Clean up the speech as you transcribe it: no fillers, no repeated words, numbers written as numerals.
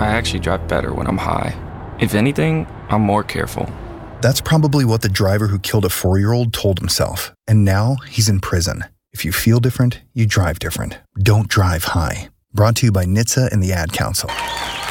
I actually drive better when I'm high. If anything, I'm more careful. That's probably what the driver who killed a 4-year-old told himself, and now he's in prison. If you feel different, you drive different. Don't drive high. Brought to you by NHTSA and the Ad Council.